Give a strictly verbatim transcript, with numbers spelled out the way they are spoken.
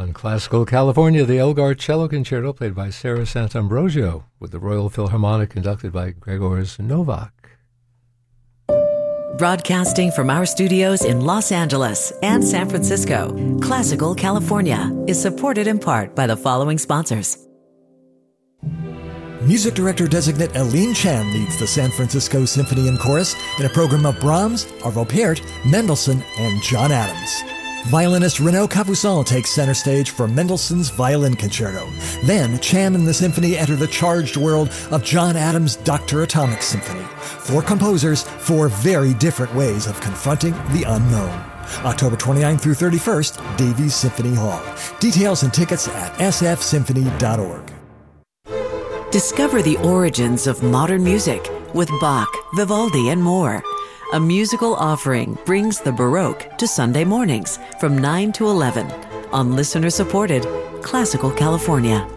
On Classical California, the Elgar Cello Concerto played by Sarah Sant'Ambrogio with the Royal Philharmonic conducted by Grzegorz Nowak. Broadcasting from our studios in Los Angeles and San Francisco, Classical California is supported in part by the following sponsors. Music director-designate Aline Chan leads the San Francisco Symphony and Chorus in a program of Brahms, Arvo Pärt, Mendelssohn, and John Adams. Violinist Renaud Capuçon takes center stage for Mendelssohn's Violin Concerto. Then, Chan and the symphony enter the charged world of John Adams' Doctor Atomic Symphony. Four composers, four very different ways of confronting the unknown. October twenty-ninth through thirty-first, Davies Symphony Hall. Details and tickets at s f symphony dot org. Discover the origins of modern music with Bach, Vivaldi, and more. A musical offering brings the Baroque to Sunday mornings from nine to eleven on listener-supported Classical California.